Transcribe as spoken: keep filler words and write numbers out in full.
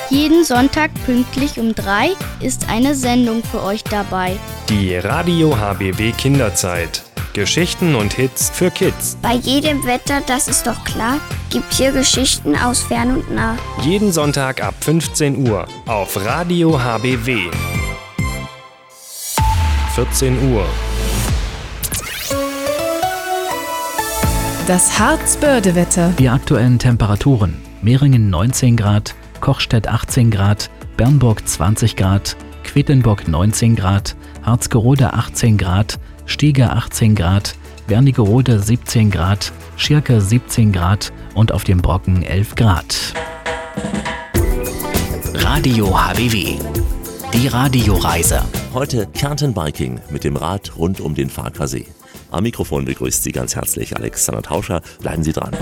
Jeden Sonntag pünktlich um drei ist eine Sendung für euch dabei. Die Radio H B W Kinderzeit. Geschichten und Hits für Kids. Bei jedem Wetter, das ist doch klar, gibt hier Geschichten aus fern und nah. Jeden Sonntag ab fünfzehn Uhr auf Radio H B W. vierzehn Uhr. Das Harzbörde-Wetter. Die aktuellen Temperaturen: Meringen neunzehn Grad, Kochstedt achtzehn Grad, Bernburg zwanzig Grad, Quedlinburg neunzehn Grad, Harzgerode achtzehn Grad, Stiege achtzehn Grad, Wernigerode siebzehn Grad, Schirke siebzehn Grad und auf dem Brocken elf Grad. Radio H B W. Die Radioreise. Heute Kärnten-Biking mit dem Rad rund um den Farkasee. Am Mikrofon begrüßt Sie ganz herzlich Alexander Tauscher. Bleiben Sie dran.